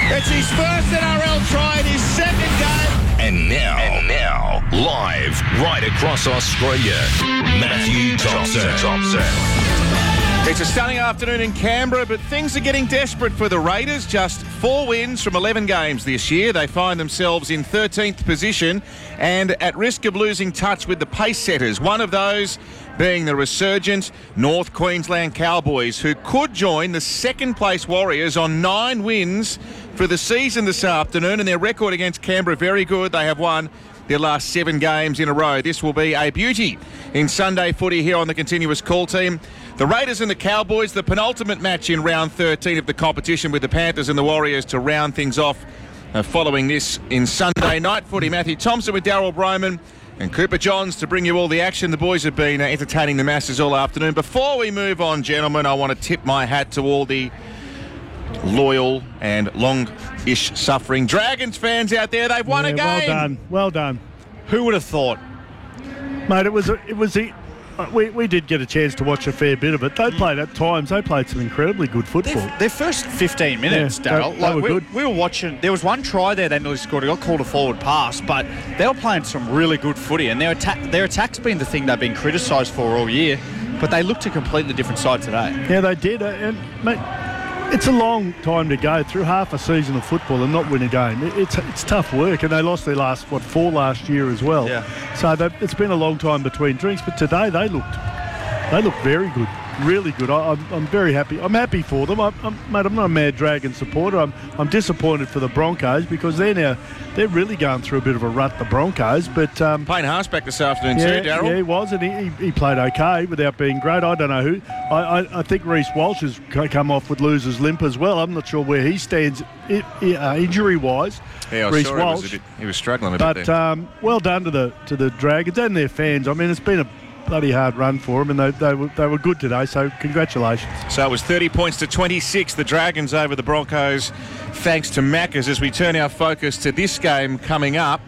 It's his first NRL try in his second game. And now, live right across Australia, Matthew Thompson. It's a stunning afternoon in Canberra, but things are getting desperate for the Raiders. Just 4 wins from 11 games this year. They find themselves in 13th position and at risk of losing touch with the pace setters. One of those being the resurgent North Queensland Cowboys, who could join the second-place Warriors on 9 wins for the season this afternoon, and their record against Canberra very good. They have won their last 7 games in a row. This will be a beauty in Sunday footy here on the Continuous Call team. The Raiders and the Cowboys, the penultimate match in round 13 of the competition, with the Panthers and the Warriors to round things off following this in Sunday night footy. Matthew Thompson with Daryl Broman and Cooper Johns to bring you all the action. The boys have been entertaining the masses all afternoon. Before we move on, gentlemen, I want to tip my hat to all the loyal and long-ish suffering Dragons fans out there. They've won a game. Well done. Who would have thought? Mate, we did get a chance to watch a fair bit of it. They played at times. They played some incredibly good football. Their first 15 minutes, Daryl. They were good. We were watching. There was one try there they nearly scored. It got called a forward pass, but they were playing some really good footy, and their attack's been the thing they've been criticised for all year, but they looked a completely different side today. Yeah, they did. And, mate, it's a long time to go through half a season of football and not win a game. It's tough work, and they lost their last 4 last year as well. Yeah. So it's been a long time between drinks, but today they looked very good, really good. I'm very happy. I'm happy for them. Mate, I'm not a mad Dragon supporter. I'm disappointed for the Broncos because they're really going through a bit of a rut, the Broncos. But Payne Haas back this afternoon too, Daryl. Yeah, he was, and he played okay without being great. I don't know who. I think Reece Walsh has come off with loser's limp as well. I'm not sure where he stands injury-wise. Yeah, Reece Walsh. He was struggling a bit there. But well done to the Dragons and their fans. I mean, it's been a bloody hard run for them, and they were good today, so congratulations. So it was 30 points to 26, the Dragons over the Broncos, thanks to Maccas. As we turn our focus to this game coming up,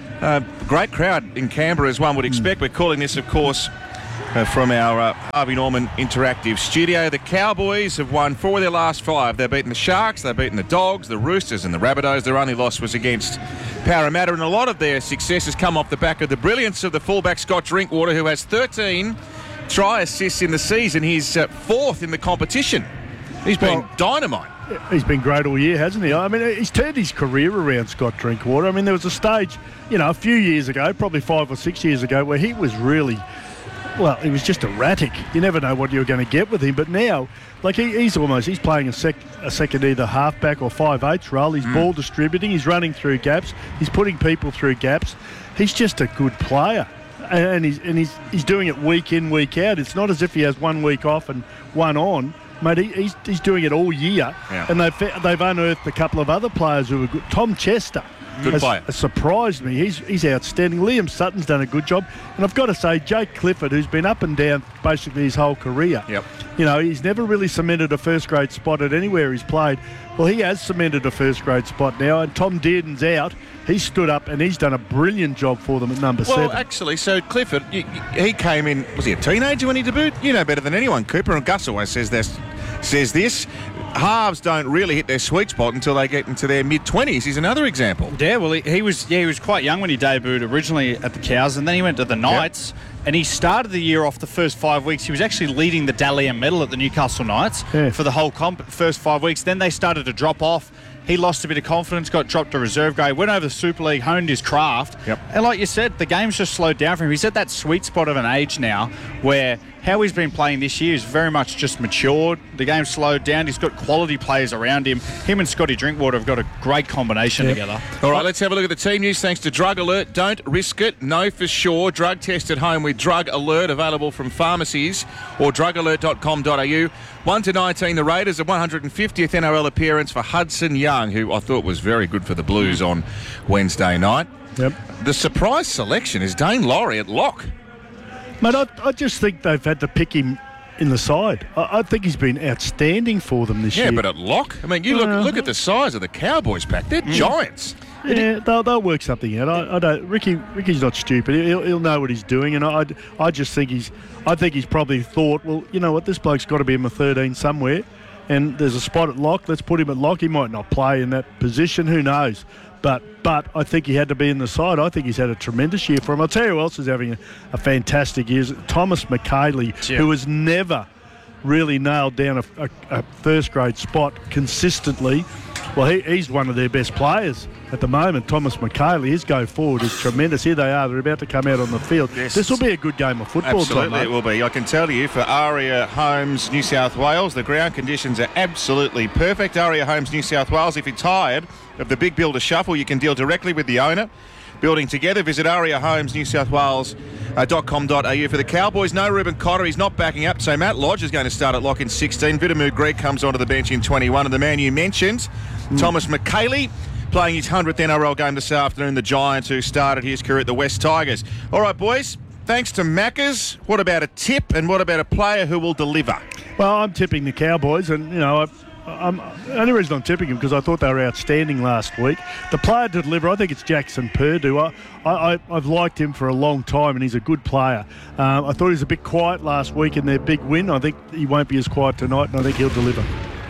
great crowd in Canberra, as one would expect. We're calling this, of course, from our Harvey Norman Interactive studio. The Cowboys have won 4 of their last 5. They've beaten the Sharks, they've beaten the Dogs, the Roosters and the Rabbitohs. Their only loss was against Parramatta, and a lot of their success has come off the back of the brilliance of the fullback Scott Drinkwater, who has 13 try assists in the season. He's 4th in the competition. He's been dynamite. He's been great all year, hasn't he? I mean, he's turned his career around, Scott Drinkwater. I mean, there was a stage, a few years ago, probably 5 or 6 years ago, where he was really... Well, he was just erratic. You never know what you're going to get with him. But now, like he's playing a second either halfback or 5/8 role. He's ball distributing. He's running through gaps. He's putting people through gaps. He's just a good player, and he's doing it week in, week out. It's not as if he has 1 week off and 1 on. Mate, he's doing it all year. Yeah. And they've unearthed a couple of other players who are good. Tom Chester. Good player. Has surprised me. He's outstanding. Liam Sutton's done a good job. And I've got to say, Jake Clifford, who's been up and down basically his whole career. Yep. He's never really cemented a first-grade spot at anywhere he's played. Well, he has cemented a first-grade spot now, and Tom Dearden's out. He's stood up, and he's done a brilliant job for them at number 7. Well, actually, so Clifford, he came in, was he a teenager when he debuted? You know better than anyone, Cooper, and Gus always says this. Halves don't really hit their sweet spot until they get into their mid-20s. He's another example. Yeah, well, he was quite young when he debuted originally at the Cows, and then he went to the Knights, and he started the year off the first 5 weeks. He was actually leading the Dally M medal at the Newcastle Knights for the whole first 5 weeks. Then they started to drop off. He lost a bit of confidence, got dropped to reserve grade, went over the Super League, honed his craft. Yep. And like you said, the game's just slowed down for him. He's at that sweet spot of an age now where how he's been playing this year is very much just matured. The game's slowed down. He's got quality players around him. Him and Scotty Drinkwater have got a great combination together. All right, let's have a look at the team news thanks to Drug Alert. Don't risk it. Know for sure. Drug test at home with Drug Alert, available from pharmacies or drugalert.com.au. 1 to 19, the Raiders, a 150th NRL appearance for Hudson Young, who I thought was very good for the Blues on Wednesday night. Yep. The surprise selection is Dane Laurie at lock. Mate, I just think they've had to pick him in the side. I think he's been outstanding for them this year. Yeah, but at lock? I mean, you look at the size of the Cowboys pack. They're giants. Yeah, they'll work something out. I don't. Ricky's not stupid. He'll know what he's doing, and I just think he's probably thought, well, you know what, this bloke's got to be in the 13 somewhere, and there's a spot at lock, let's put him at lock. He might not play in that position, who knows? But I think he had to be in the side. I think he's had a tremendous year for him. I'll tell you who else is having a fantastic year. Thomas McKaylee, who has never really nailed down a first-grade spot consistently. Well, he's one of their best players at the moment, Thomas McKaylee. His go forward is tremendous. Here they are. They're about to come out on the field. Yes. This will be a good game of football. Absolutely, Tom, it will be. I can tell you, for Aria Homes, New South Wales, the ground conditions are absolutely perfect. Aria Homes, New South Wales, if you're tired of the big builder shuffle, you can deal directly with the owner. Building together, visit ariahomesnewsouthwales.com.au. For the Cowboys, no Ruben Cotter, he's not backing up, so Matt Lodge is going to start at lock in 16. Vitamu Greig comes onto the bench in 21, and the man you mentioned, Thomas McKaylee, playing his 100th NRL game this afternoon, the Giant, who started his career at the West Tigers. All right, boys, thanks to Maccas. What about a tip, and what about a player who will deliver? Well, I'm tipping the Cowboys, and, the only reason I'm tipping him because I thought they were outstanding last week. The player to deliver, I think it's Jackson Purdue. I've liked him for a long time, and he's a good player. I thought he was a bit quiet last week in their big win. I think he won't be as quiet tonight, and I think he'll deliver.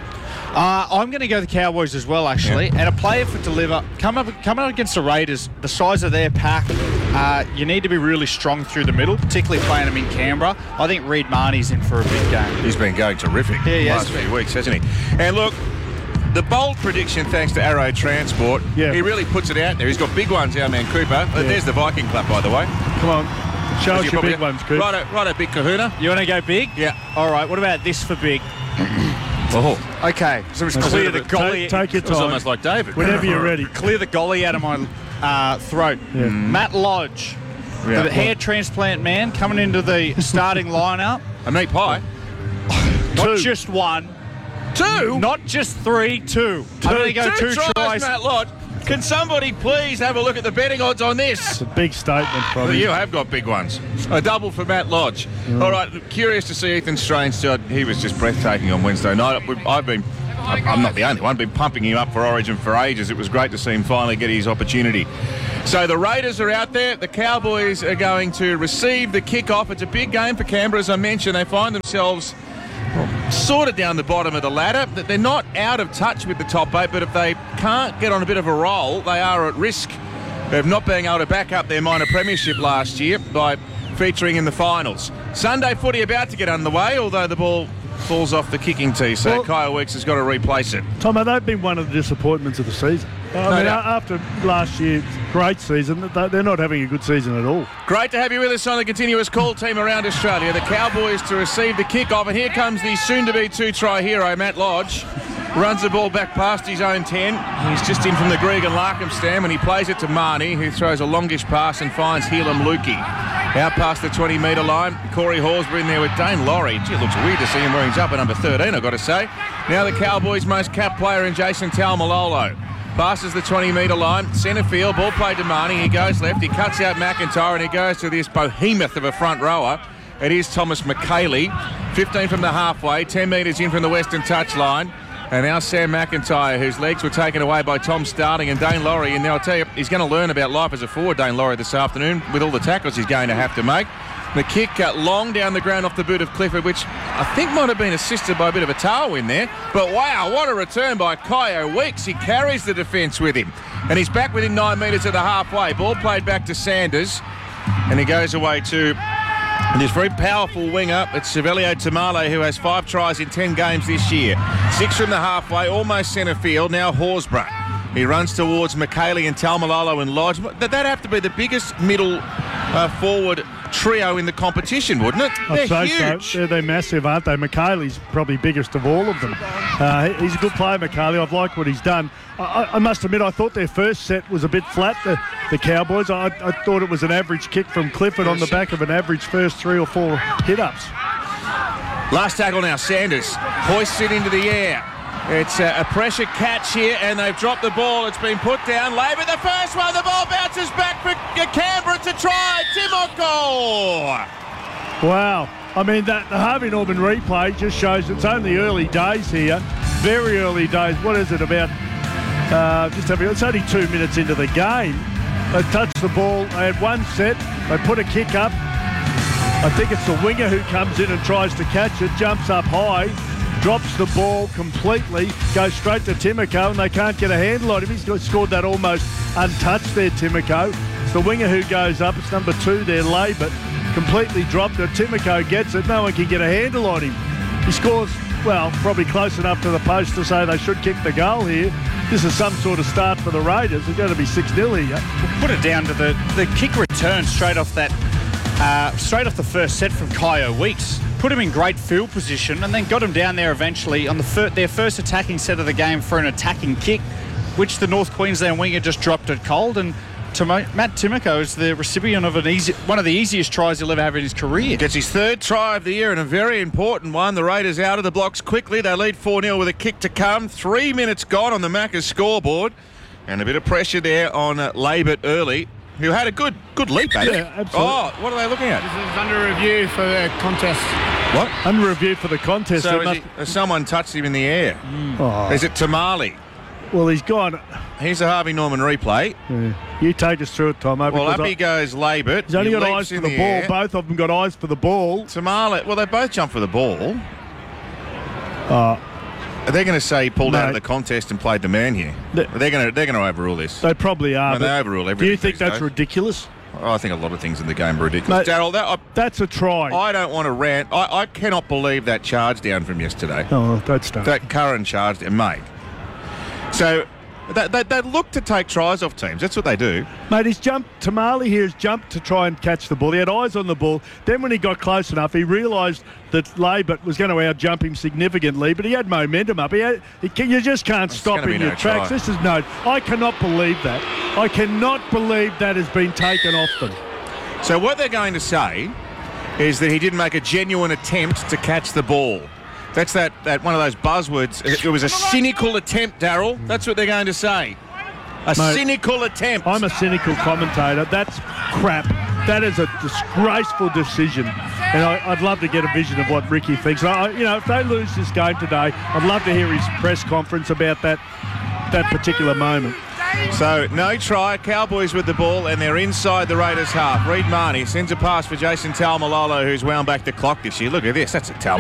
I'm going to go the Cowboys as well, actually. Yeah. And a player for deliver, coming up against the Raiders, the size of their pack, you need to be really strong through the middle, particularly playing them in Canberra. I think Reid Marnie's in for a big game. He's been going terrific last few weeks, hasn't he? And look, the bold prediction, thanks to Arrow Transport, he really puts it out there. He's got big ones, our man Cooper. Yeah. There's the Viking Club, by the way. Come on, show us your big ones, Cooper. Right, big kahuna. You want to go big? Yeah. All right, what about this for big? Oh. Okay, so it's clear the golly. Take your time. It was almost like David. Whenever you're ready. Clear the golly out of my throat. Yeah. Matt Lodge, the hair transplant man, coming into the starting lineup. A meat pie. Not just one. Two? Not just three, two. I'm going to go two tries. Matt Lodge. Can somebody please have a look at the betting odds on this? It's a big statement from well, him. You have got big ones. A double for Matt Lodge. All right, curious to see Ethan Strange. He was just breathtaking on Wednesday night. I'm not the only one, been pumping him up for Origin for ages. It was great to see him finally get his opportunity. So the Raiders are out there. The Cowboys are going to receive the kickoff. It's a big game for Canberra. As I mentioned, they find themselves sort of down the bottom of the ladder. They're not out of touch with the top 8, but if they can't get on a bit of a roll, they are at risk of not being able to back up their minor premiership last year by featuring in the finals. Sunday footy about to get underway, although the ball falls off the kicking tee, so Kyle Weeks has got to replace it. Tom, they've been one of the disappointments of the season. After last year's great season, they're not having a good season at all. Great to have you with us on the continuous call team around Australia. The Cowboys to receive the kick-off, and here comes the soon-to-be two-try hero, Matt Lodge. Runs the ball back past his own 10. He's just in from the Greig and Larkham stand when he plays it to Marnie, who throws a longish pass and finds Helam Lukey. Out past the 20-metre line, Corey Horsburgh in there with Dane Laurie. Gee, it looks weird to see him wearing up at number 13, I've got to say. Now the Cowboys' most capped player in Jason Taumalolo. Passes the 20-metre line, centre field, ball played to Marnie. He goes left, he cuts out McIntyre, and he goes to this behemoth of a front rower. It is Thomas McKaylee. 15 from the halfway, 10 metres in from the western touchline. And now Sam McIntyre, whose legs were taken away by Tom Starling and Dane Laurie. And now I'll tell you, he's going to learn about life as a forward, Dane Laurie, this afternoon, with all the tackles he's going to have to make. The kick long down the ground off the boot of Clifford, which I think might have been assisted by a bit of a tailwind there. But wow, what a return by Kyo Weeks. He carries the defence with him. And he's back within 9 metres of the halfway. Ball played back to Sanders. And he goes away to this very powerful winger. It's Savelio Tamale, who has 5 tries in 10 games this year. 6 from the halfway, almost centre field. Now Horsburgh. He runs towards McKaylee and Taumalolo and Lodge. That'd have to be the biggest middle forward trio in the competition, wouldn't it? They're huge. So. They're massive, aren't they? McKaylee's probably biggest of all of them. He's a good player, McKaylee. I've liked what he's done. I must admit, I thought their first set was a bit flat, the Cowboys. I thought it was an average kick from Clifford on the back of an average first 3 or 4 hit-ups. Last tackle now, Sanders hoists it into the air. It's a pressure catch here, and they've dropped the ball. It's been put down. Labour the first one. The ball bounces back for Canberra to try. Timoko. Wow. I mean, the Harvey Norman replay just shows it's only early days here. Very early days. What is it about? It's only 2 minutes into the game. They touched the ball. They had one set. They put a kick up. I think it's the winger who comes in and tries to catch it, jumps up high. drops the ball completely, goes straight to Timoko, and they can't get a handle on him. He's scored that almost untouched there, Timoko. The winger who goes up, it's number 2 there, Laibert, completely dropped it. Timoko gets it, no one can get a handle on him. He scores, well, probably close enough to the post to say they should kick the goal here. This is some sort of start for the Raiders. They're going to be 6-0 here. Put it down to the kick return straight off the first set from Kyo Weeks. Put him in great field position and then got him down there eventually on their first attacking set of the game for an attacking kick, which the North Queensland winger just dropped it cold. And Matt Timoko is the recipient of one of the easiest tries he'll ever have in his career. Gets his 3rd try of the year and a very important one. The Raiders out of the blocks quickly. They lead 4-0 with a kick to come. 3 minutes gone on the Macca's scoreboard. And a bit of pressure there on Laibert early, who had a good leap at it. Yeah, absolutely. Oh, what are they looking at? This is under review for the contest. What? Under review for the contest. So has someone touched him in the air? Oh. Is it Tamale? Well, he's gone. Here's a Harvey Norman replay. Yeah. You take us through it, Tom. Well, up he goes, Laibert. He's only He got leaps eyes for in the ball. air. Both of them got eyes for the ball. Tamale, well, they both jumped for the ball. Are they going to say he pulled out of the contest and played the man here? They're going to overrule this. They probably are. They overrule everything. Do you think these that's days. ridiculous? I think a lot of things in the game are ridiculous. Mate, Daryl, that's a try. I don't want to rant. I cannot believe that charge down from yesterday. Oh, don't start. That Curran charge down, mate. So they look to take tries off teams. That's what they do. Mate, Tamale here has jumped to try and catch the ball. He had eyes on the ball. Then when he got close enough, he realised that Laibert was going to out-jump him significantly, but he had momentum up. You just can't stop in your tracks. Try. This is I cannot believe that. I cannot believe that has been taken off them. So what they're going to say is that he didn't make a genuine attempt to catch the ball. That's that one of those buzzwords. It was a cynical attempt, Daryl. That's what they're going to say. A cynical attempt. I'm a cynical commentator. That's crap. That is a disgraceful decision. And I'd love to get a vision of what Ricky thinks. If they lose this game today, I'd love to hear his press conference about that particular moment. So, no try. Cowboys with the ball, and they're inside the Raiders' half. Reid Marnie sends a pass for Jason Taumalolo, who's wound back the clock this year. Look at this. That's a Tal.